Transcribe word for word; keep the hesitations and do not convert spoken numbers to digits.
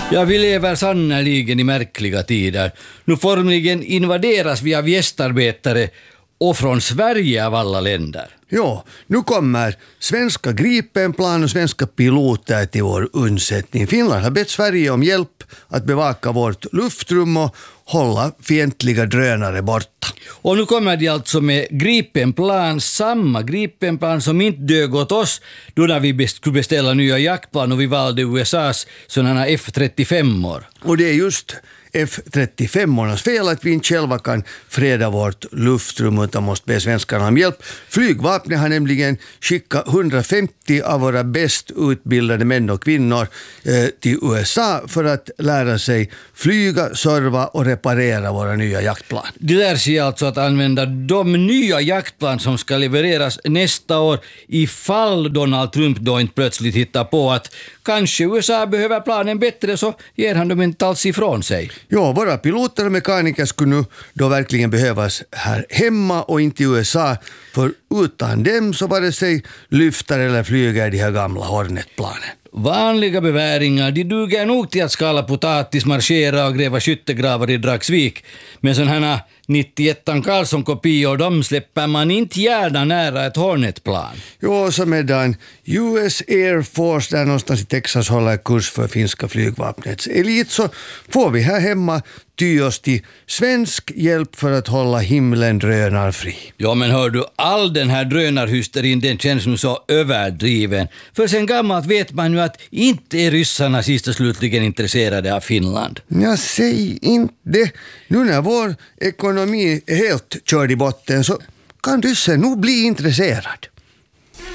Ja, vi lever sannoliken i märkliga tider. Nu formligen invaderas vi av gästarbetare och från Sverige av alla länder. Ja, nu kommer svenska Gripenplan och svenska piloter till vår undsättning. Finland har bett Sverige om hjälp att bevaka vårt luftrum och hålla fientliga drönare borta. Och nu kommer de alltså med Gripenplan, samma Gripenplan som inte dög åt oss då när vi skulle beställa nya jaktplan och vi valde U S A:s sådana F trettiofem-or. Och det är just F trettiofem-ornas fel att vi inte själva kan freda vårt luftrum utan måste be svenskarna om hjälp. Flygvapnet har nämligen skickat hundrafemtio av våra bäst utbildade män och kvinnor eh, till U S A för att lära sig flyga, serva och reparera våra nya jaktplan. De lär sig alltså att använda de nya jaktplan som ska levereras nästa år ifall Donald Trump då inte plötsligt hittar på att kanske U S A behöver planen bättre, så ger han dem inte alls ifrån sig. Ja, våra piloter och mekaniker skulle nu då verkligen behövas här hemma och inte i U S A, för utan dem så vare sig lyfter eller flyger de här gamla Hornet-planen. Vanliga beväringar, de duger nog till att skala potatis, marschera och gräva skyttegravar i Dragsvik. Men sådana här nittioettan Carlson-kopior, de släpper man inte gärna nära ett Hornet-plan. Jo, så medan U S Air Force där någonstans i Texas håller kurs för finska flygvapnets elit, så får vi här hemma ty oss till svensk hjälp för att hålla himlen drönarfri. Ja, men hör du, all den här drönarhysterin, den känns nu så överdriven. För sen gammalt vet man ju att inte är ryssarna sist och slutligen intresserade av Finland. Ja, säg inte det. Nu när vår ekonomi är helt körd i botten så kan ryssen nog bli intresserad.